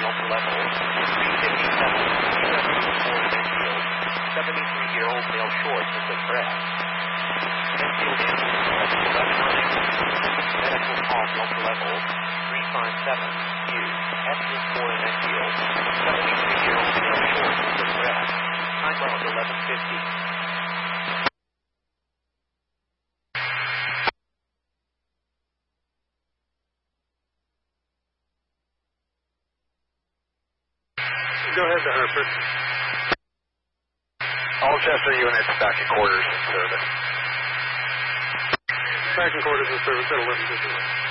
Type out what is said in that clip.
Delta level, 357, USU 4 in infield, 73-year-old male short with good breath. Infield ambulance left running. Medical call Delta level, 357, U, SU 4 in infield, 73-year-old male short with good breath. Time around 11:50. Go ahead to Harper. All Chester units back in quarters in service. Back in quarters in service at 11:50.